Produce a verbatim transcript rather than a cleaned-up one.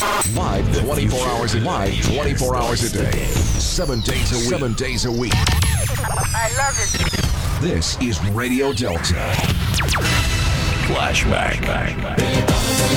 Live twenty-four hours a live twenty-four hours a day. Seven days a week. Seven days a week. I love it. This is Radio Delta. Flashback.